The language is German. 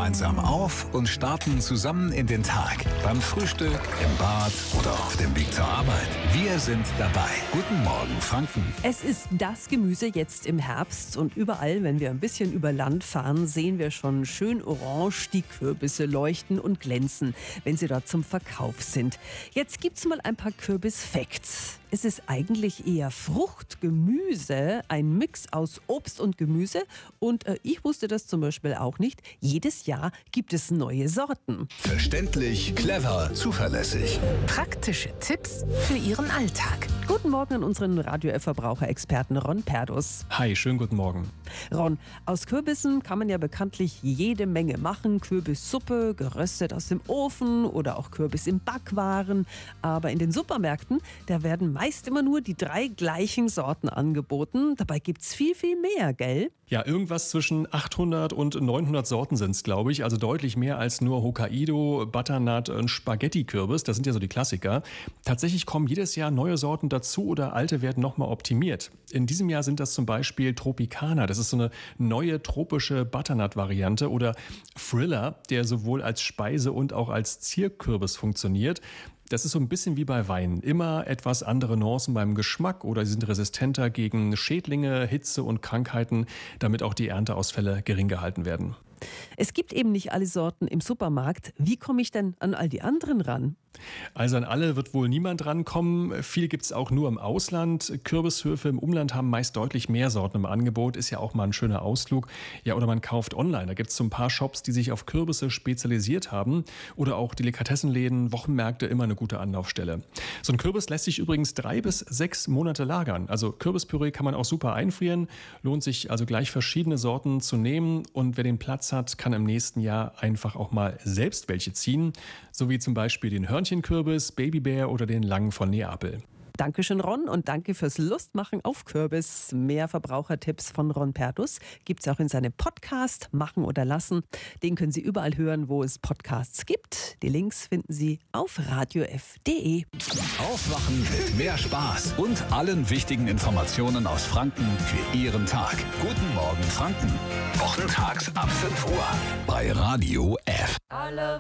gemeinsam auf und starten zusammen in den Tag. Beim Frühstück, im Bad oder auf dem Weg zur Arbeit. Wir sind dabei. Guten Morgen, Franken. Es ist das Gemüse jetzt im Herbst und überall, wenn wir ein bisschen über Land fahren, sehen wir schon schön orange die Kürbisse leuchten und glänzen, wenn sie dort zum Verkauf sind. Jetzt gibt's mal ein paar Kürbis-Facts. Es ist eigentlich eher Frucht, Gemüse, ein Mix aus Obst und Gemüse. Und ich wusste das zum Beispiel auch nicht. Jedes Jahr gibt es neue Sorten. Verständlich, clever, zuverlässig. Praktische Tipps für Ihren Alltag. Guten Morgen an unseren Radio-F-Verbraucherexperten Ron Perdus. Hi, schönen guten Morgen. Ron, aus Kürbissen kann man ja bekanntlich jede Menge machen. Kürbissuppe, geröstet aus dem Ofen oder auch Kürbis im Backwaren. Aber in den Supermärkten, da werden meist immer nur die 3 gleichen Sorten angeboten. Dabei gibt's viel, viel mehr, gell? Ja, irgendwas zwischen 800 und 900 Sorten sind es, glaube ich. Also deutlich mehr als nur Hokkaido, Butternut und Spaghetti-Kürbis. Das sind ja so die Klassiker. Tatsächlich kommen jedes Jahr neue Sorten dazu oder alte werden nochmal optimiert. In diesem Jahr sind das zum Beispiel Tropicana. Das ist so eine neue tropische Butternut-Variante. Oder Thriller, der sowohl als Speise und auch als Zierkürbis funktioniert. Das ist so ein bisschen wie bei Wein. Immer etwas andere Nuancen beim Geschmack oder sie sind resistenter gegen Schädlinge, Hitze und Krankheiten, damit auch die Ernteausfälle gering gehalten werden. Es gibt eben nicht alle Sorten im Supermarkt. Wie komme ich denn an all die anderen ran? Also an alle wird wohl niemand rankommen. Viel gibt es auch nur im Ausland. Kürbishöfe im Umland haben meist deutlich mehr Sorten im Angebot. Ist ja auch mal ein schöner Ausflug. Ja, oder man kauft online. Da gibt es so ein paar Shops, die sich auf Kürbisse spezialisiert haben. Oder auch Delikatessenläden, Wochenmärkte, immer eine gute Anlaufstelle. So ein Kürbis lässt sich übrigens 3 bis 6 Monate lagern. Also Kürbispüree kann man auch super einfrieren. Lohnt sich also gleich verschiedene Sorten zu nehmen. Und wer den Platz hat, kann im nächsten Jahr einfach auch mal selbst welche ziehen. So wie zum Beispiel den Hörnchenkürbis, Babybär oder den Langen von Neapel. Dankeschön, Ron, und danke fürs Lustmachen auf Kürbis. Mehr Verbrauchertipps von Ron Perdus gibt es auch in seinem Podcast Machen oder Lassen. Den können Sie überall hören, wo es Podcasts gibt. Die Links finden Sie auf radiof.de. Aufwachen mit mehr Spaß und allen wichtigen Informationen aus Franken für Ihren Tag. Guten Morgen, Franken. Wochentags ab 5 Uhr bei Radio F.